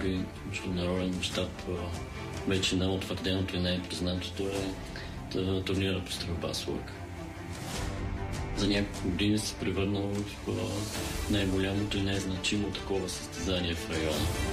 би международен мащаб вече неутвърденото и не е признатото е турнира по стрелба с лък. За няколко години се превърнало в най-голямото и най-значимо такова състезание в района.